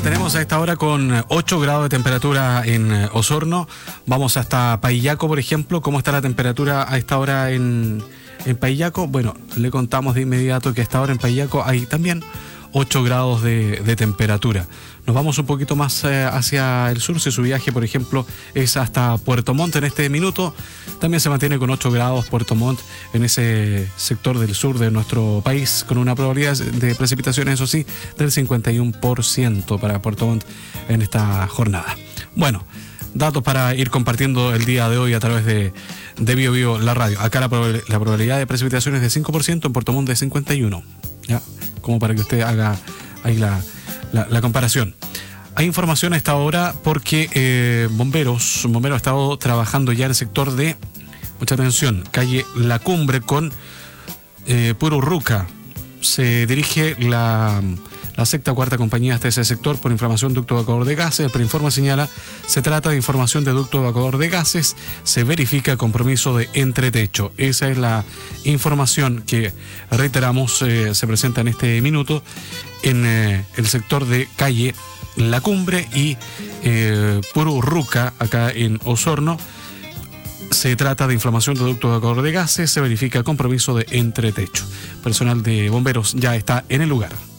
mantenemos a esta hora con 8 grados de temperatura en Osorno. Vamos hasta Paillaco, por ejemplo. ¿Cómo está la temperatura a esta hora en Paillaco? Bueno, le contamos de inmediato que a esta hora en Paillaco hay también 8 grados de temperatura. Nos vamos un poquito más hacia el sur. Si su viaje, por ejemplo, es hasta Puerto Montt en este minuto, también se mantiene con 8 grados Puerto Montt en ese sector del sur de nuestro país, con una probabilidad de precipitaciones, eso sí, del 51% para Puerto Montt en esta jornada. Bueno, datos para ir compartiendo el día de hoy a través de Bio Bio, la radio. Acá la probabilidad de precipitaciones de 5%, en Puerto Montt de 51%. ¿Ya? Como para que usted haga ahí la comparación. Hay información a esta hora porque bomberos han estado trabajando ya en el sector de, mucha atención, calle La Cumbre con Pururruca. Se dirige la sexta o cuarta compañía hasta ese sector por inflamación de ducto evacuador de gases. El preinforme señala, se trata de información de ducto evacuador de gases, se verifica compromiso de entretecho. Esa es la información que, reiteramos, se presenta en este minuto en el sector de calle La Cumbre y Pururruca, acá en Osorno. Se trata de inflamación de ducto evacuador de gases, se verifica compromiso de entretecho. Personal de bomberos ya está en el lugar.